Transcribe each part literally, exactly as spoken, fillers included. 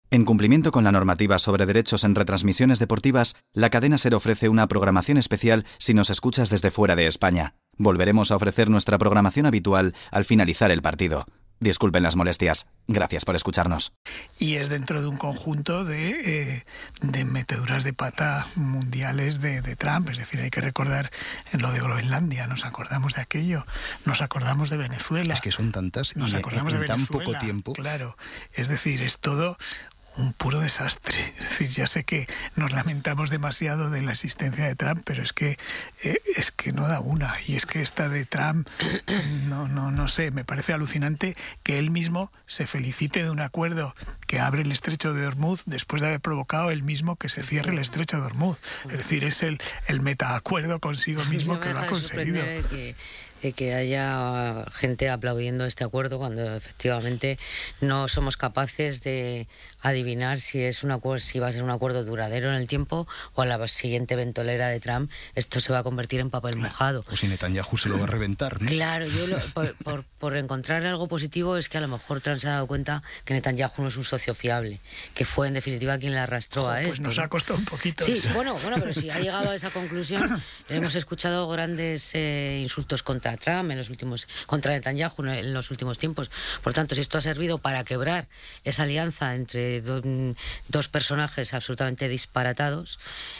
En cumplimiento con la normativa sobre derechos en retransmisiones deportivas, la cadena SER ofrece una programación especial si nos escuchas desde fuera de España. Volveremos a ofrecer nuestra programación habitual al finalizar el partido. Disculpen las molestias. Gracias por escucharnos. Y es dentro de un conjunto de, eh, de meteduras de pata mundiales de, de Trump. Es decir, hay que recordar en lo de Groenlandia, nos acordamos de aquello, nos acordamos de Venezuela. Es que son tantas nos y acordamos en, de en tan Venezuela, poco tiempo. Claro, es decir, es todo un puro desastre. Es decir, ya sé que nos lamentamos demasiado de la existencia de Trump, pero es que eh, es que no da una. Y es que esta de Trump, no, no, no sé, me parece alucinante que él mismo se felicite de un acuerdo que abre el estrecho de Hormuz después de haber provocado él mismo que se cierre el estrecho de Hormuz. Es decir, es el, el metaacuerdo consigo mismo que lo ha conseguido. Que... de que haya gente aplaudiendo este acuerdo cuando efectivamente no somos capaces de adivinar si es un acuerdo, si va a ser un acuerdo duradero en el tiempo o a la siguiente ventolera de Trump esto se va a convertir en papel mojado. O si Netanyahu se lo va a reventar, ¿no? Claro, yo lo, por, por, por encontrar algo positivo es que a lo mejor Trump se ha dado cuenta que Netanyahu no es un socio fiable, que fue en definitiva quien le arrastró a esto. Pues nos ha costado un poquito. Sí, eso. bueno, bueno, pero si ha llegado a esa conclusión, hemos escuchado grandes eh, insultos contra Trump en los últimos, contra Netanyahu en los últimos tiempos. Por tanto, si esto ha servido para quebrar esa alianza entre do, dos personajes absolutamente disparatados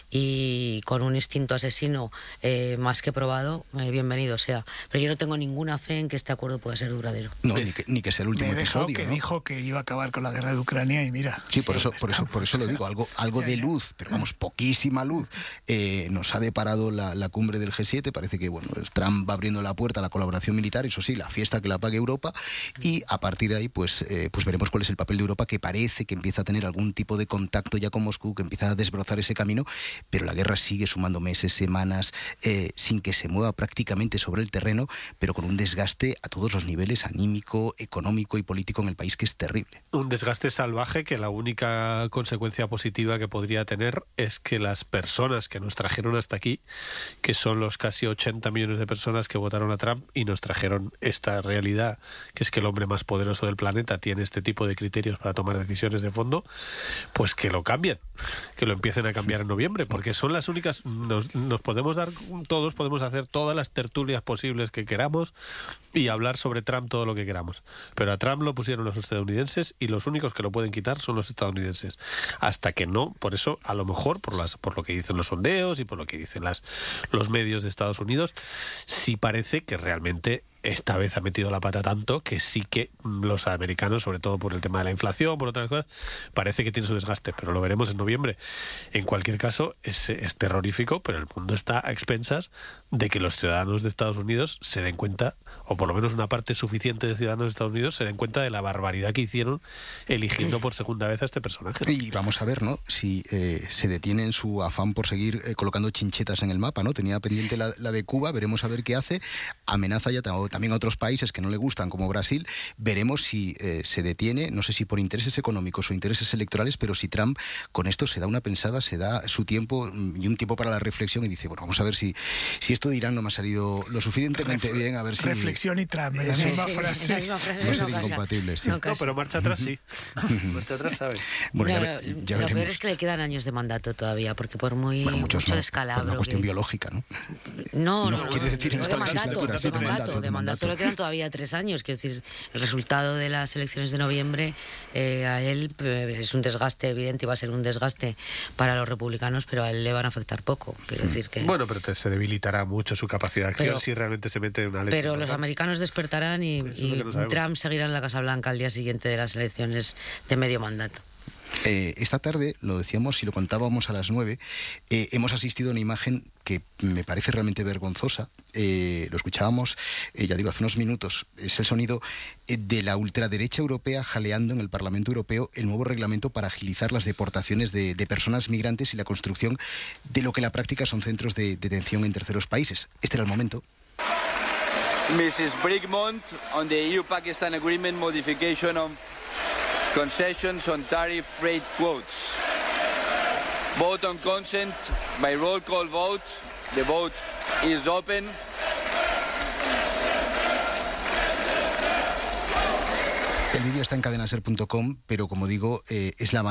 y con un instinto asesino eh, más que probado, eh, bienvenido sea. Pero yo no tengo ninguna fe en que este acuerdo pueda ser duradero. No, ni que, ni que sea el último Me dejó episodio, que ¿no? dijo que iba a acabar con la guerra de Ucrania y mira. Sí, por eso, por eso, por eso lo digo, algo, algo de luz, pero vamos, poquísima luz. Eh, nos ha deparado la, la cumbre del G siete, parece que bueno, Trump va abriendo la puerta a la colaboración militar, eso sí, la fiesta que la pague Europa, y a partir de ahí pues, eh, pues veremos cuál es el papel de Europa, que parece que empieza a tener algún tipo de contacto ya con Moscú, que empieza a desbrozar ese camino, pero la guerra sigue sumando meses, semanas, eh, sin que se mueva prácticamente sobre el terreno, pero con un desgaste a todos los niveles, anímico, económico y político en el país, que es terrible. Un desgaste salvaje que la única consecuencia positiva que podría tener es que las personas que nos trajeron hasta aquí, que son los casi ochenta millones de personas que votaron a Trump y nos trajeron esta realidad, que es que el hombre más poderoso del planeta tiene este tipo de criterios para tomar decisiones de fondo, pues que lo cambien, que lo empiecen a cambiar en noviembre, porque son las únicas, nos, nos podemos dar, todos podemos hacer todas las tertulias posibles que queramos y hablar sobre Trump todo lo que queramos, pero a Trump lo pusieron los estadounidenses y los únicos que lo pueden quitar son los estadounidenses, hasta que no, por eso a lo mejor por las por lo que dicen los sondeos y por lo que dicen las los medios de Estados Unidos, sí parece que realmente esta vez ha metido la pata tanto que sí que los americanos, sobre todo por el tema de la inflación, por otras cosas, parece que tiene su desgaste, pero lo veremos en noviembre. En cualquier caso, es, es terrorífico, pero el mundo está a expensas de que los ciudadanos de Estados Unidos se den cuenta, o por lo menos una parte suficiente de ciudadanos de Estados Unidos se den cuenta de la barbaridad que hicieron eligiendo por segunda vez a este personaje. Y vamos a ver, ¿no?, si eh, se detiene en su afán por seguir eh, colocando chinchetas en el mapa, ¿no? Tenía pendiente la, la de Cuba, veremos a ver qué hace. Amenaza ya también a otros países que no le gustan, como Brasil. Veremos si eh, se detiene, no sé si por intereses económicos o intereses electorales, pero si Trump con esto se da una pensada, se da su tiempo y un tiempo para la reflexión y dice, bueno, vamos a ver si, si esto de Irán no me ha salido lo suficientemente Ref- bien, a ver si... Reflexión y Trump, en la misma frase. La misma frase no no ser casa. incompatibles. Sí. No, pero marcha atrás sí. Marcha atrás, ¿sabes? Bueno, No, ya, lo, ya lo veremos. peor es que le quedan años de mandato todavía, porque por muy Bueno, muchos mucho no, descalabro... por una cuestión que... biológica, ¿no? No, No, no, quiere decir en no, esta de mandato, legislatura, de sí, de mandato, mandato, de de mandato mandato. le quedan todavía tres años, quiero decir, el resultado de las elecciones de noviembre eh, a él eh, es un desgaste evidente y va a ser un desgaste para los republicanos, pero a él le van a afectar poco, quiero decir que... Bueno, pero te, se debilitará mucho su capacidad de acción Pero- si realmente se mete en una elección. Pero los ¿verdad? americanos despertarán y, Eso es lo y que no sabemos. Trump seguirá en la Casa Blanca al día siguiente de las elecciones de medio mandato. Eh, esta tarde, lo decíamos y lo contábamos a las nueve, eh, hemos asistido a una imagen que me parece realmente vergonzosa. Eh, lo escuchábamos, eh, ya digo, hace unos minutos. Es el sonido eh, de la ultraderecha europea jaleando en el Parlamento Europeo el nuevo reglamento para agilizar las deportaciones de, de personas migrantes y la construcción de lo que en la práctica son centros de detención en terceros países. Este era el momento. missus Brigmont, on the E U-Pakistan Agreement modification of concessions on tariff rate quotes. Vote on consent by roll call vote. The vote is open. El vídeo está en cadena ser punto com, pero como digo, eh, es la